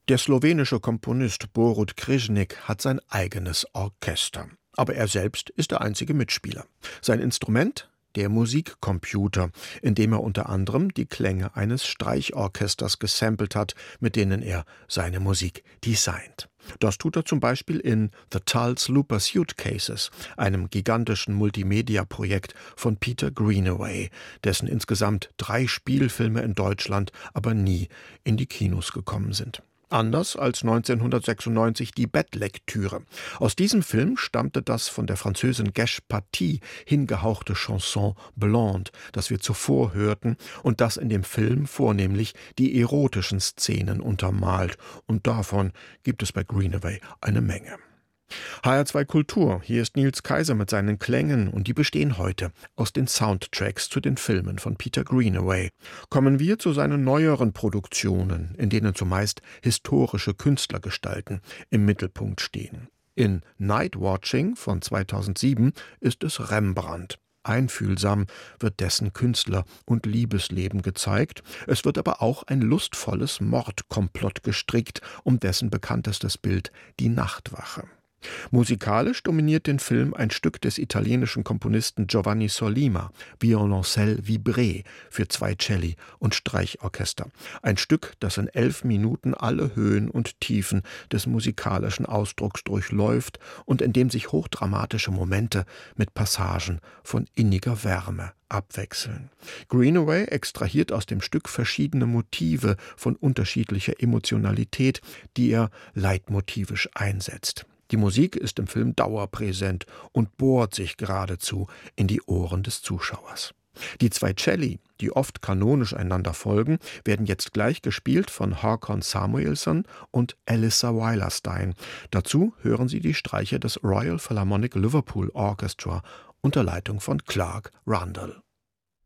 Der slowenische Komponist Borut Krижnik hat sein eigenes Orchester. Aber er selbst ist der einzige Mitspieler. Sein Instrument? Der Musikcomputer, in dem er unter anderem die Klänge eines Streichorchesters gesampelt hat, mit denen er seine Musik designt. Das tut er zum Beispiel in The Tulse Looper Suitcases, einem gigantischen Multimedia-Projekt von Peter Greenaway, dessen insgesamt 3 Spielfilme in Deutschland aber nie in die Kinos gekommen sind. Anders als 1996 die Bettlektüre. Aus diesem Film stammte das von der Französin Gesh Paty hingehauchte Chanson Blonde, das wir zuvor hörten und das in dem Film vornehmlich die erotischen Szenen untermalt. Und davon gibt es bei Greenaway eine Menge. HR2 Kultur, hier ist Nils Kaiser mit seinen Klängen und die bestehen heute aus den Soundtracks zu den Filmen von Peter Greenaway. Kommen wir zu seinen neueren Produktionen, in denen zumeist historische Künstlergestalten im Mittelpunkt stehen. In Night Watching von 2007 ist es Rembrandt. Einfühlsam wird dessen Künstler- und Liebesleben gezeigt. Es wird aber auch ein lustvolles Mordkomplott gestrickt um dessen bekanntestes Bild, die Nachtwache. Musikalisch dominiert den Film ein Stück des italienischen Komponisten Giovanni Sollima, Violoncelle Vibré für 2 Celli und Streichorchester. Ein Stück, das in 11 Minuten alle Höhen und Tiefen des musikalischen Ausdrucks durchläuft und in dem sich hochdramatische Momente mit Passagen von inniger Wärme abwechseln. Greenaway extrahiert aus dem Stück verschiedene Motive von unterschiedlicher Emotionalität, die er leitmotivisch einsetzt. Die Musik ist im Film dauerpräsent und bohrt sich geradezu in die Ohren des Zuschauers. Die 2 Celli, die oft kanonisch einander folgen, werden jetzt gleich gespielt von Håkon Samuelsson und Elissa Weilerstein. Dazu hören Sie die Streicher des Royal Philharmonic Liverpool Orchestra unter Leitung von Clark Rundle.